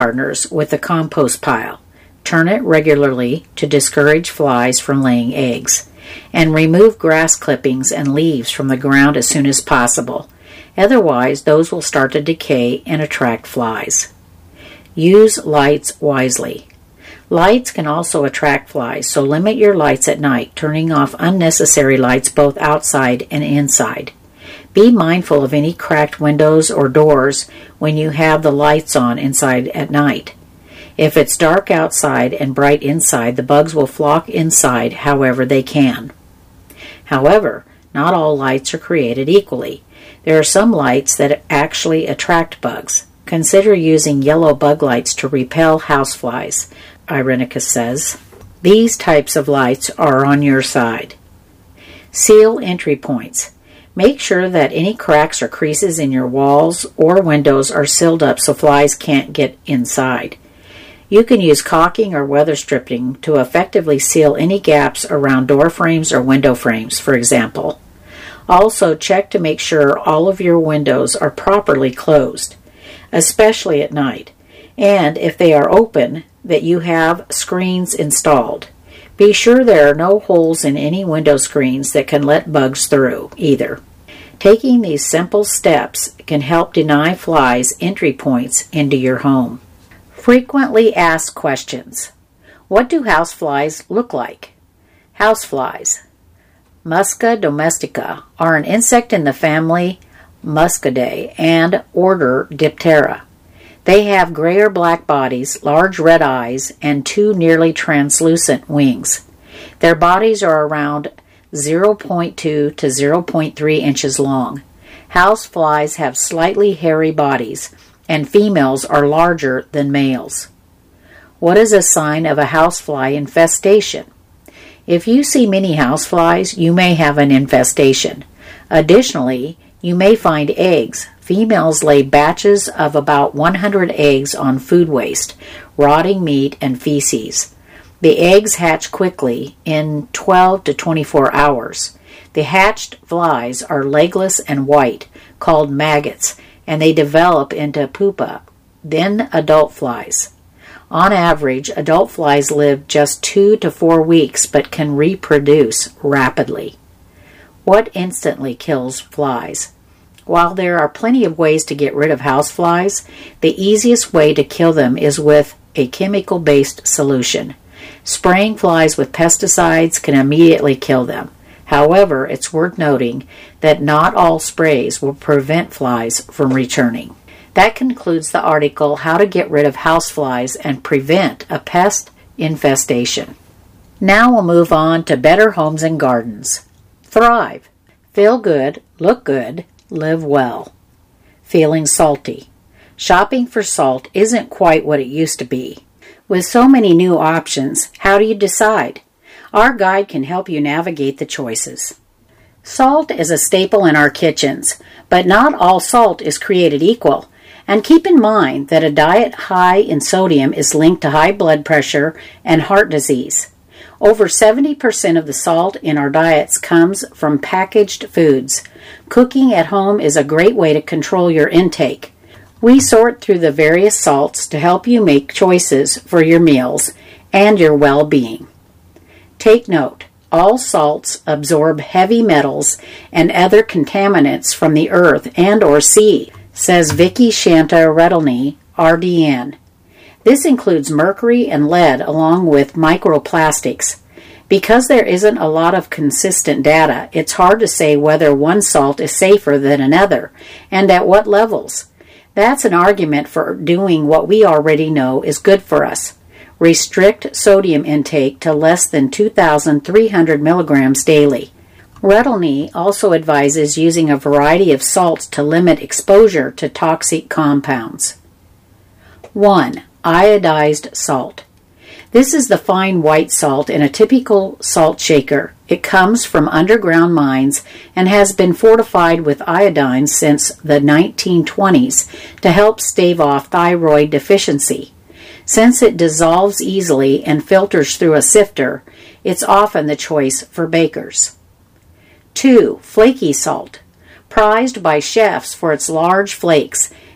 gardeners with a compost pile. Turn it regularly to discourage flies from laying eggs. And remove grass clippings and leaves from the ground as soon as possible. Otherwise, those will start to decay and attract flies. Use lights wisely. Lights can also attract flies, so limit your lights at night, turning off unnecessary lights both outside and inside. Be mindful of any cracked windows or doors when you have the lights on inside at night. If it's dark outside and bright inside, the bugs will flock inside however they can. However, not all lights are created equally. There are some lights that actually attract bugs. Consider using yellow bug lights to repel houseflies, Irenicus says. These types of lights are on your side. Seal entry points. Make sure that any cracks or creases in your walls or windows are sealed up so flies can't get inside. You can use caulking or weather stripping to effectively seal any gaps around door frames or window frames, for example. Also, check to make sure all of your windows are properly closed, especially at night, and if they are open, that you have screens installed. Be sure there are no holes in any window screens that can let bugs through, either. Taking these simple steps can help deny flies entry points into your home. Frequently asked questions. What do houseflies look like? Houseflies, Musca domestica, are an insect in the family Muscidae and order Diptera. They have gray or black bodies, large red eyes, and two nearly translucent wings. Their bodies are around 0.2 to 0.3 inches long. Houseflies have slightly hairy bodies, and females are larger than males. What is a sign of a housefly infestation? If you see many houseflies, you may have an infestation. Additionally, you may find eggs. Females lay batches of about 100 eggs on food waste, rotting meat, and feces. The eggs hatch quickly in 12 to 24 hours. The hatched flies are legless and white, called maggots, and they develop into pupa, then adult flies. On average, adult flies live just 2 to 4 weeks but can reproduce rapidly. What instantly kills flies? While there are plenty of ways to get rid of houseflies, the easiest way to kill them is with a chemical-based solution. Spraying flies with pesticides can immediately kill them. However, it's worth noting that not all sprays will prevent flies from returning. That concludes the article, How to Get Rid of Houseflies and Prevent a Pest Infestation. Now we'll move on to Better Homes and Gardens. Thrive. Feel good, look good, live well. Feeling salty. Shopping for salt isn't quite what it used to be. With so many new options, how do you decide? Our guide can help you navigate the choices. Salt is a staple in our kitchens, but not all salt is created equal. And keep in mind that a diet high in sodium is linked to high blood pressure and heart disease. Over 70% of the salt in our diets comes from packaged foods. Cooking at home is a great way to control your intake. We sort through the various salts to help you make choices for your meals and your well-being. Take note, all salts absorb heavy metals and other contaminants from the earth and or sea, says Vicky Shanta Redelny, RDN. This includes mercury and lead along with microplastics. Because there isn't a lot of consistent data, it's hard to say whether one salt is safer than another and at what levels. That's an argument for doing what we already know is good for us. Restrict sodium intake to less than 2,300 milligrams daily. Redelny also advises using a variety of salts to limit exposure to toxic compounds. 1. Iodized salt. This is the fine white salt in a typical salt shaker. It comes from underground mines and has been fortified with iodine since the 1920s to help stave off thyroid deficiency. Since it dissolves easily and filters through a sifter, it's often the choice for bakers. 2. Flaky salt. Prized by chefs for its large flakes,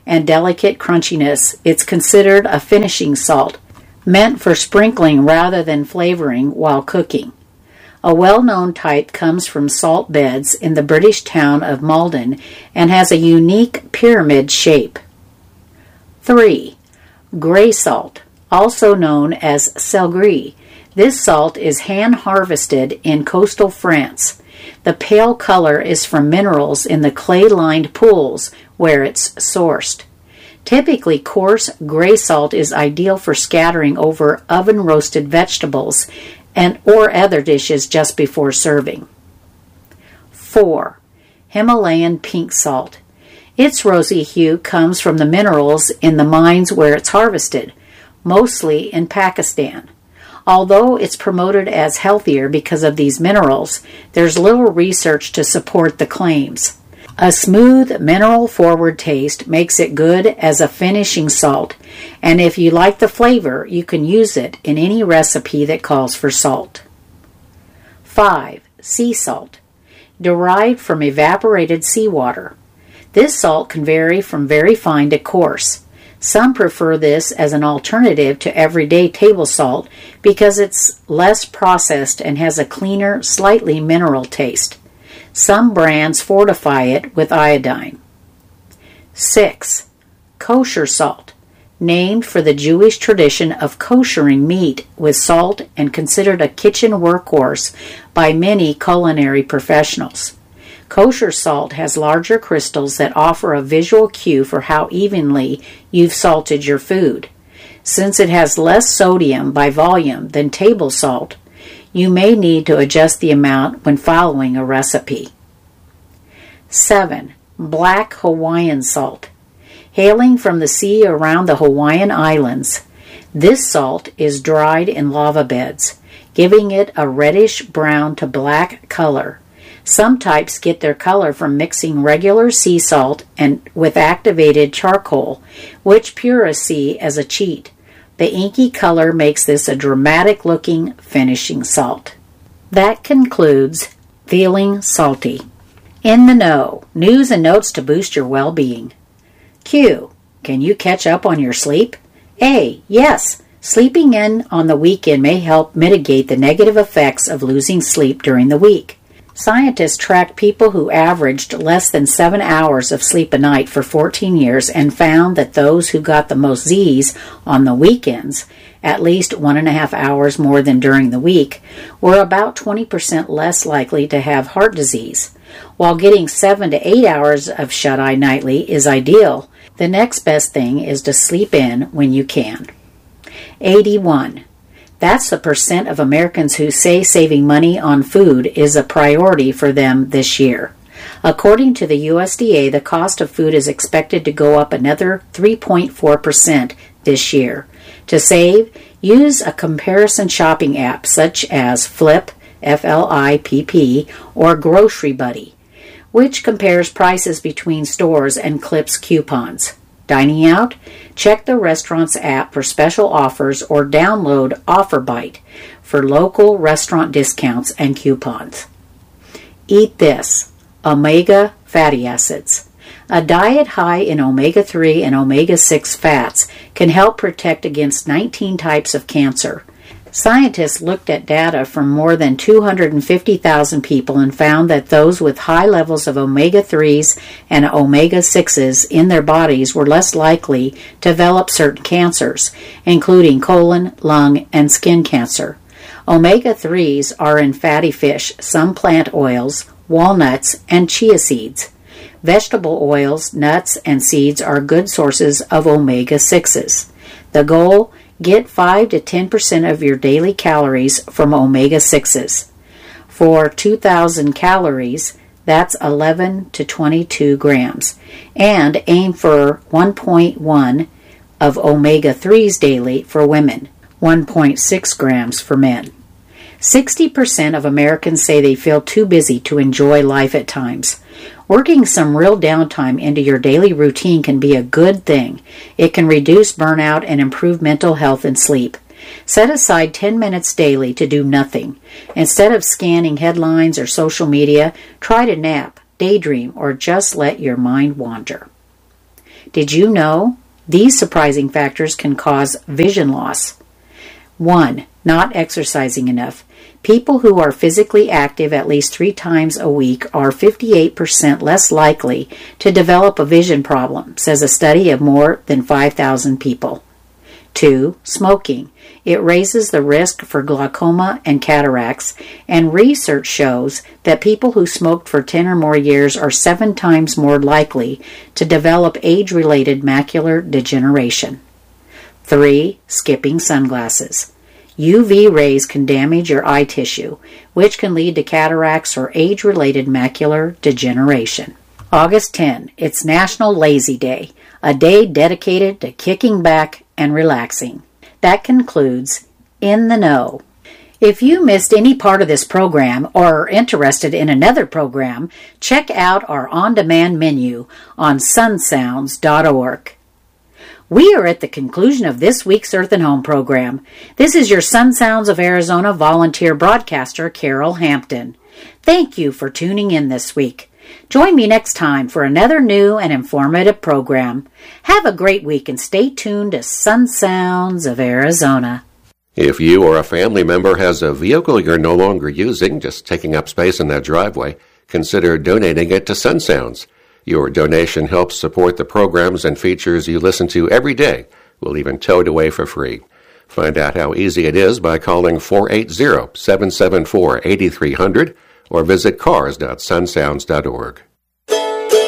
and delicate crunchiness, it's considered a finishing salt, meant for sprinkling rather than flavoring while cooking. A well-known type comes from salt beds in the British town of Malden and has a unique pyramid shape. 3. Gray salt, also known as sel gris. This salt is hand-harvested in coastal France. The pale color is from minerals in the clay-lined pools where it's sourced. Typically, coarse gray salt is ideal for scattering over oven-roasted vegetables or other dishes just before serving. 4. Himalayan pink salt. Its rosy hue comes from the minerals in the mines where it's harvested, mostly in Pakistan. Although it's promoted as healthier because of these minerals, there's little research to support the claims. A smooth, mineral-forward taste makes it good as a finishing salt, and if you like the flavor, you can use it in any recipe that calls for salt. 5. Sea salt, derived from evaporated seawater. This salt can vary from very fine to coarse. Some prefer this as an alternative to everyday table salt because it's less processed and has a cleaner, slightly mineral taste. Some brands fortify it with iodine. 6. Kosher salt, named for the Jewish tradition of koshering meat with salt and considered a kitchen workhorse by many culinary professionals. Kosher salt has larger crystals that offer a visual cue for how evenly you've salted your food. Since it has less sodium by volume than table salt, you may need to adjust the amount when following a recipe. 7. Black Hawaiian salt. Hailing from the sea around the Hawaiian Islands, this salt is dried in lava beds, giving it a reddish-brown to black color. Some types get their color from mixing regular sea salt and with activated charcoal, which purists see as a cheat. The inky color makes this a dramatic-looking finishing salt. That concludes Feeling Salty. In the Know, news and notes to boost your well-being. Q. Can you catch up on your sleep? A. Yes. Sleeping in on the weekend may help mitigate the negative effects of losing sleep during the week. Scientists tracked people who averaged less than 7 hours of sleep a night for 14 years and found that those who got the most Z's on the weekends, at least 1.5 hours more than during the week, were about 20% less likely to have heart disease. While getting 7 to 8 hours of shut-eye nightly is ideal, the next best thing is to sleep in when you can. 81. That's the percent of Americans who say saving money on food is a priority for them this year. According to the USDA, the cost of food is expected to go up another 3.4% this year. To save, use a comparison shopping app such as Flip, F-L-I-P-P, or Grocery Buddy, which compares prices between stores and clips coupons. Dining out? Check the restaurant's app for special offers or download OfferBite for local restaurant discounts and coupons. Eat this. Omega fatty acids. A diet high in omega-3 and omega-6 fats can help protect against 19 types of cancer. Scientists looked at data from more than 250,000 people and found that those with high levels of omega-3s and omega-6s in their bodies were less likely to develop certain cancers, including colon, lung, and skin cancer. Omega-3s are in fatty fish, some plant oils, walnuts, and chia seeds. Vegetable oils, nuts, and seeds are good sources of omega-6s. The goal: get 5 to 10% of your daily calories from omega-6s. For 2,000 calories, that's 11 to 22 grams. And aim for 1.1 of omega-3s daily for women, 1.6 grams for men. 60% of Americans say they feel too busy to enjoy life at times. Working some real downtime into your daily routine can be a good thing. It can reduce burnout and improve mental health and sleep. Set aside 10 minutes daily to do nothing. Instead of scanning headlines or social media, try to nap, daydream, or just let your mind wander. Did you know? These surprising factors can cause vision loss. 1. Not exercising enough. People who are physically active at least 3 times a week are 58% less likely to develop a vision problem, says a study of more than 5,000 people. 2. Smoking. It raises the risk for glaucoma and cataracts, and research shows that people who smoked for 10 or more years are 7 times more likely to develop age-related macular degeneration. 3. Skipping sunglasses. UV rays can damage your eye tissue, which can lead to cataracts or age-related macular degeneration. August 10. It's National Lazy Day, a day dedicated to kicking back and relaxing. That concludes In the Know. If you missed any part of this program or are interested in another program, check out our on-demand menu on sunsounds.org. We are at the conclusion of this week's Earth and Home program. This is your Sun Sounds of Arizona volunteer broadcaster, Carol Hampton. Thank you for tuning in this week. Join me next time for another new and informative program. Have a great week and stay tuned to Sun Sounds of Arizona. If you or a family member has a vehicle you're no longer using, just taking up space in that driveway, consider donating it to Sun Sounds. Your donation helps support the programs and features you listen to every day. We'll even tow it away for free. Find out how easy it is by calling 480-774-8300 or visit cars.sunsounds.org.